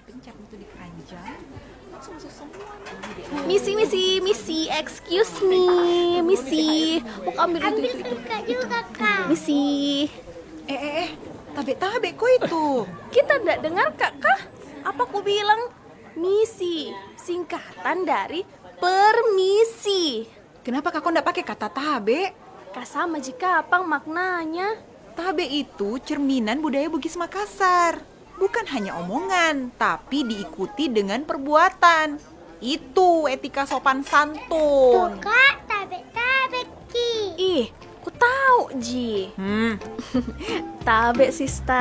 dipencet itu di keranjang, langsung masuk semua. Misi, excuse me, Misi. Mau ambil itu. Kak juga kak. Misi. Tabe kok itu. Kita ndak dengar kak? Apa aku bilang? Misi, singkatan dari permisi. Kenapa kakak ndak pakai kata tabe? Kak sama jika apa maknanya? Tabe itu cerminan budaya Bugis Makassar. Bukan hanya omongan, tapi diikuti dengan perbuatan. Itu etika sopan santun. Tuh kak, tabe ki. Ih, aku tahu Ji. Tabe sista.